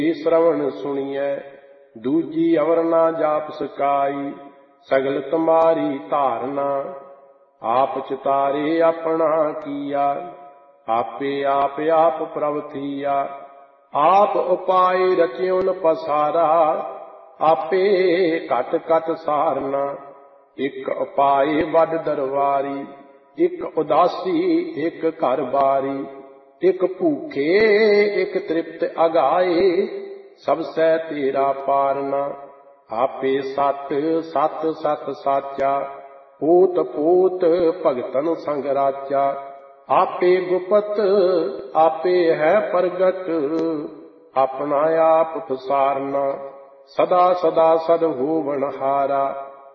श्रवण सुनिए दूजी अवर ना जाप सकाई। सगल तुम्हारी धारना आप चितारे अपना किया। आपे आप प्रभ थिया। आप उपाय रचिउन पसारा। आपे कट कट सारना। एक उपाय वड दरबारी। एक उदासी एक घर बारी। एक भूखे एक तृप्त अगाए। सब सै तेरा पारना। आपे सत सत सत साचा। पोत पोत भगतन संग राचा। आपे गुपत आपे है प्रगट। अपना आप पसारना। सदा सदा सद होवन हारा।